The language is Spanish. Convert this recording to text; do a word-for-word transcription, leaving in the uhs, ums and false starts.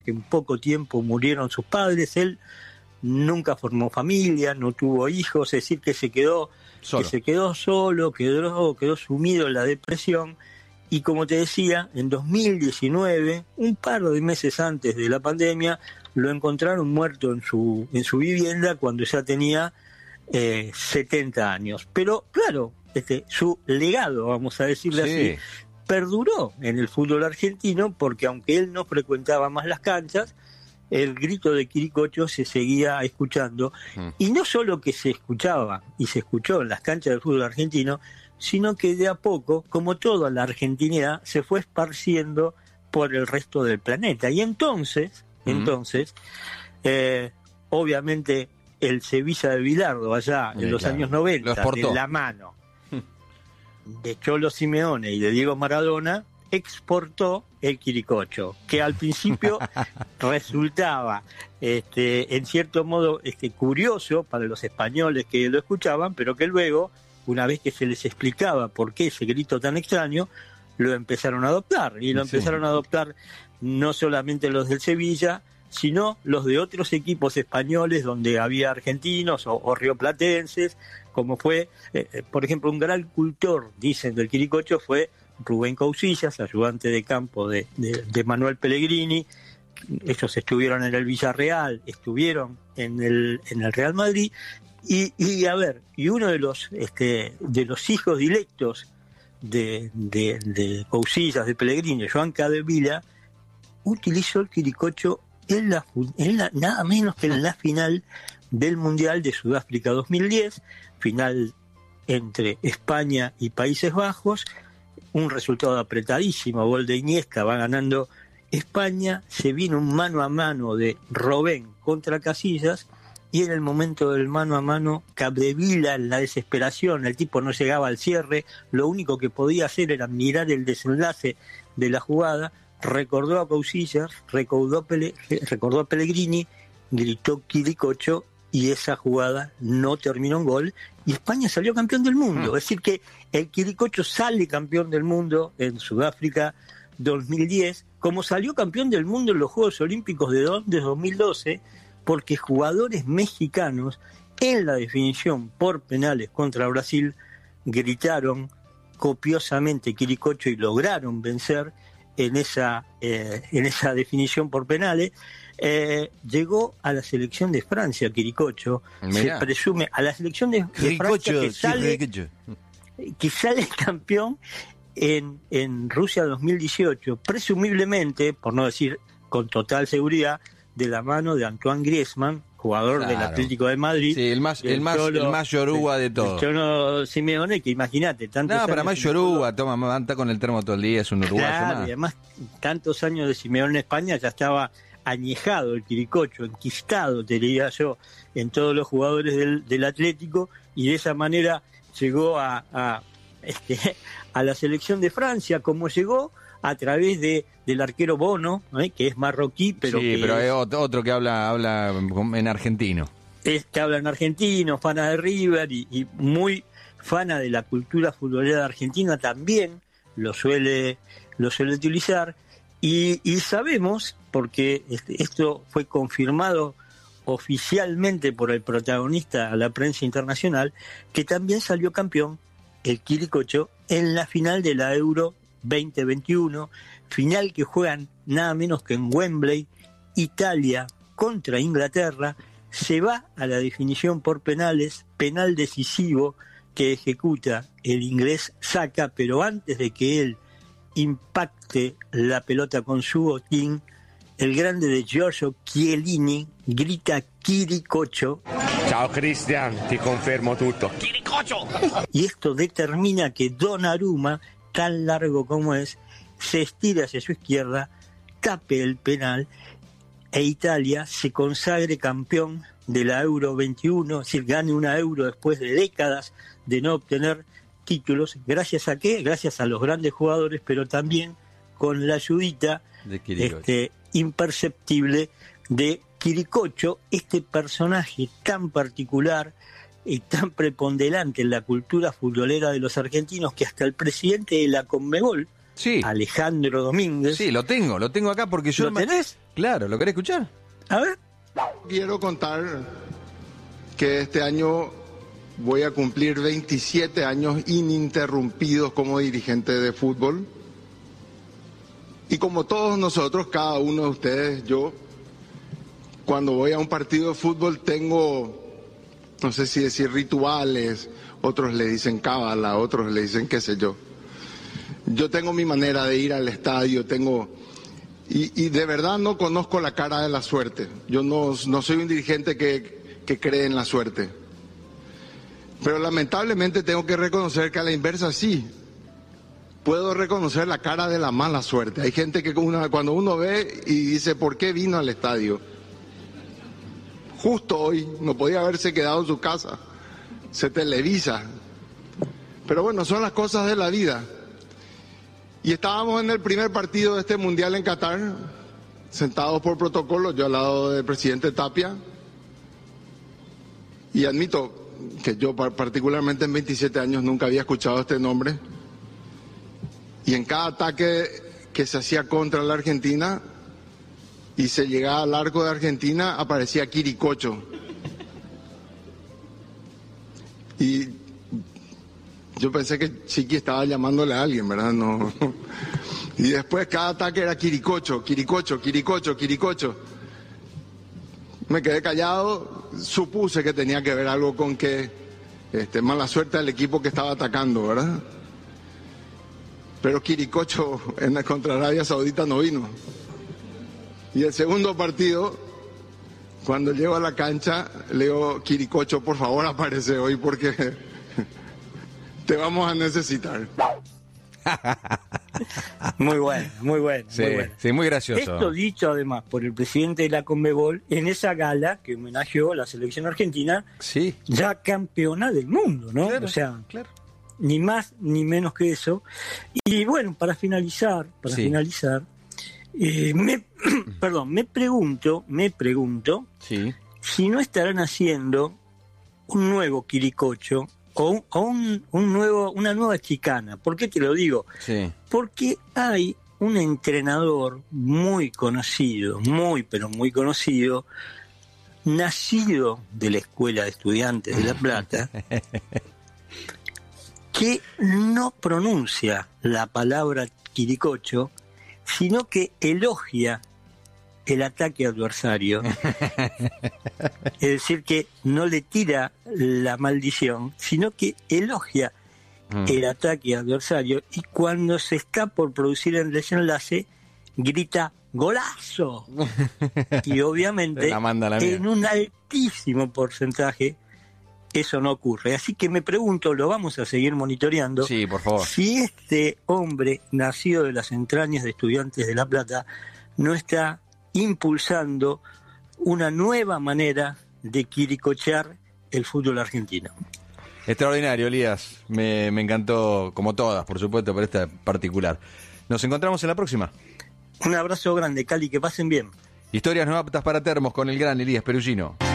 que en poco tiempo murieron sus padres. Él nunca formó familia, no tuvo hijos, es decir, que se quedó solo, que se quedó, solo quedó, quedó sumido en la depresión. Y como te decía, en dos mil diecinueve, un par de meses antes de la pandemia, lo encontraron muerto en su, en su vivienda cuando ya tenía eh, setenta años. Pero claro, este, su legado, vamos a decirle sí. así, perduró en el fútbol argentino, porque aunque él no frecuentaba más las canchas, el grito de Quiricocho se seguía escuchando. Mm. Y no solo que se escuchaba y se escuchó en las canchas del fútbol argentino, sino que de a poco, como toda la argentinidad, se fue esparciendo por el resto del planeta. Y entonces, mm. entonces, eh, obviamente, el Sevilla de Bilardo, allá sí, en los claro. años noventa, de la mano de Cholo Simeone y de Diego Maradona, exportó el Quiricocho, que al principio resultaba este, en cierto modo este, curioso para los españoles que lo escuchaban, pero que luego, una vez que se les explicaba por qué ese grito tan extraño, lo empezaron a adoptar. Y lo sí. empezaron a adoptar no solamente los del Sevilla, sino los de otros equipos españoles donde había argentinos o, o rioplatenses, como fue, eh, por ejemplo, un gran cultor, dicen, del Quiricocho fue Rubén Cousillas, ayudante de campo de, de, de Manuel Pellegrini. Ellos estuvieron en el Villarreal, estuvieron en el, en el Real Madrid. Y, y a ver, y uno de los este, de los hijos directos de, de, de Cousillas, de Pellegrini, Joan Capdevila, utilizó el Quiricocho en la, en la, nada menos que en la final del Mundial de Sudáfrica dos mil diez, final entre España y Países Bajos, un resultado apretadísimo, gol de Iniesta, va ganando España, se vino un mano a mano de Robben contra Casillas, y en el momento del mano a mano, Capdevila, en la desesperación, el tipo no llegaba al cierre, lo único que podía hacer era mirar el desenlace de la jugada, recordó a Cousillas, recordó, Pele, recordó a Pellegrini, gritó Quiricocho, y esa jugada no terminó en gol, y España salió campeón del mundo. Mm. Es decir que el Quiricocho sale campeón del mundo en Sudáfrica dos mil diez, como salió campeón del mundo en los Juegos Olímpicos de dos mil doce, porque jugadores mexicanos en la definición por penales contra Brasil gritaron copiosamente Quiricocho y lograron vencer en esa eh, en esa definición por penales. Eh, llegó a la selección de Francia Quiricocho. Mirá. Se presume a la selección de, de Francia que sale, que sale campeón en, en Rusia dos mil dieciocho, presumiblemente, por no decir con total seguridad, de la mano de Antoine Griezmann, jugador claro. del Atlético de Madrid. Sí, el más, el más, Cholo, el más yoruba de todos. El Cholo Simeone, que imagínate, tantos No, años para más yoruba, toma, manta con el termo todo el día, es un uruguayo claro, más. Y además, tantos años de Simeone en España, ya estaba añejado el Quiricocho, enquistado, te diría yo, en todos los jugadores del, del Atlético, y de esa manera llegó a, a, este, a la selección de Francia, como llegó a través de del arquero Bono, ¿eh? que es marroquí, pero sí, que pero es, es otro que habla habla en argentino. Es que habla en argentino, fana de River y, y muy fana de la cultura futbolera de Argentina también, lo suele, lo suele utilizar. Y, y sabemos, porque esto fue confirmado oficialmente por el protagonista a la prensa internacional, que también salió campeón el Quiricocho en la final de la Euro veinte veintiuno, final que juegan nada menos que en Wembley, Italia contra Inglaterra. Se va a la definición por penales, penal decisivo que ejecuta el inglés Saka, pero antes de que él impacte la pelota con su botín, el grande de Giorgio Chiellini grita Quiricocho. Ciao Cristian, ti confermo tutto. Quiricocho. Y esto determina que Donnarumma, tan largo como es, se estira hacia su izquierda, tape el penal e Italia se consagre campeón de la Euro veintiuno, es decir, gane una Euro después de décadas de no obtener títulos. ¿Gracias a qué? Gracias a los grandes jugadores, pero también con la ayudita este, imperceptible de Quiricocho, este personaje tan particular y tan preponderante en la cultura futbolera de los argentinos, que hasta el presidente de la Conmebol Sí. Alejandro Domínguez. Sí, lo tengo, lo tengo acá porque yo... ¿Lo tenés? Claro, ¿lo querés escuchar? A ver. Quiero contar que este año voy a cumplir veintisiete años ininterrumpidos como dirigente de fútbol. Y como todos nosotros, cada uno de ustedes, yo, cuando voy a un partido de fútbol tengo, no sé si decir rituales, otros le dicen cábala, otros le dicen qué sé yo. Yo tengo mi manera de ir al estadio, tengo... Y, y de verdad no conozco la cara de la suerte. Yo no, no soy un dirigente que, que cree en la suerte. Pero lamentablemente tengo que reconocer que a la inversa sí. Puedo reconocer la cara de la mala suerte. Hay gente que uno, cuando uno ve y dice, ¿por qué vino al estadio? Justo hoy, no podía haberse quedado en su casa. Se televisa. Pero bueno, son las cosas de la vida. Y estábamos en el primer partido de este mundial en Qatar, sentados por protocolo, yo al lado del presidente Tapia. Y admito que yo particularmente en veintisiete años nunca había escuchado este nombre. Y en cada ataque que se hacía contra la Argentina y se llegaba al arco de Argentina, aparecía Quiricocho. Y yo pensé que Chiqui estaba llamándole a alguien, ¿verdad? No. Y después cada ataque era Quiricocho, Quiricocho, Quiricocho, Quiricocho. Me quedé callado, supuse que tenía que ver algo con que este, mala suerte al equipo que estaba atacando, ¿verdad? Pero Quiricocho en la contra Arabia Saudita no vino. Y el segundo partido, cuando llego a la cancha, le digo, Quiricocho, por favor aparece hoy porque te vamos a necesitar. Muy bueno, muy bueno, sí, muy bueno. Sí, muy gracioso. Esto dicho además por el presidente de la Conmebol en esa gala que homenajeó a la selección argentina, sí, ya campeona del mundo, ¿no? Claro, o sea, claro. Ni más ni menos que eso. Y bueno, para finalizar, para sí. finalizar, eh, me, perdón, me pregunto, me pregunto, sí. si no estarán haciendo un nuevo Quiricocho o, un, o un, un nuevo, una nueva chicana. ¿Por qué te lo digo? Sí. Porque hay un entrenador muy conocido, muy pero muy conocido, nacido de la Escuela de Estudiantes de La Plata, que no pronuncia la palabra Quiricocho, sino que elogia el ataque adversario. Es decir, que no le tira la maldición, sino que elogia mm. el ataque adversario, y cuando se está por producir el desenlace, grita ¡golazo! Y obviamente, la manda la en un altísimo porcentaje, eso no ocurre. Así que me pregunto, lo vamos a seguir monitoreando. Sí, por favor. Si este hombre, nacido de las entrañas de Estudiantes de La Plata, no está impulsando una nueva manera de quiricochear el fútbol argentino. Extraordinario, Elías. Me, me encantó, como todas, por supuesto, pero esta particular. Nos encontramos en la próxima. Un abrazo grande, Cali, que pasen bien. Historias no aptas para termos con el gran Elías Perugino.